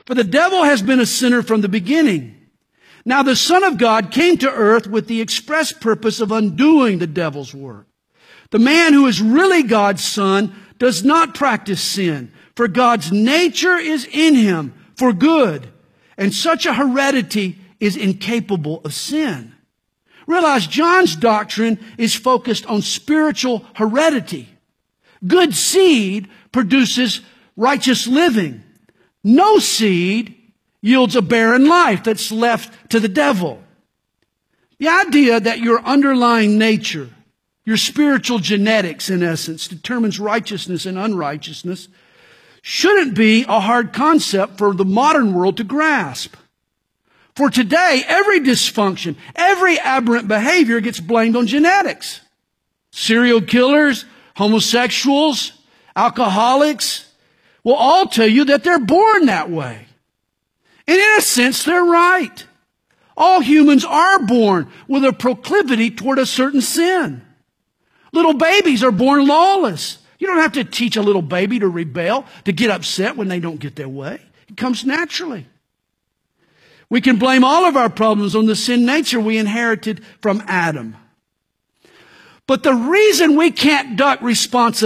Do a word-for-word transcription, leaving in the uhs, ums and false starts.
For the devil has been a sinner from the beginning. Now the Son of God came to earth with the express purpose of undoing the devil's work. The man who is really God's son does not practice sin, for God's nature is in him for good, and such a heredity is incapable of sin. Realize John's doctrine is focused on spiritual heredity. Good seed produces righteous living. No seed yields a barren life that's left to the devil. The idea that your underlying nature, your spiritual genetics in essence, determines righteousness and unrighteousness shouldn't be a hard concept for the modern world to grasp. For today, every dysfunction, every aberrant behavior gets blamed on genetics. Serial killers, homosexuals, alcoholics will all tell you that they're born that way. And in a sense, they're right. All humans are born with a proclivity toward a certain sin. Little babies are born lawless. You don't have to teach a little baby to rebel, to get upset when they don't get their way. It comes naturally. We can blame all of our problems on the sin nature we inherited from Adam. But the reason we can't duck responsibility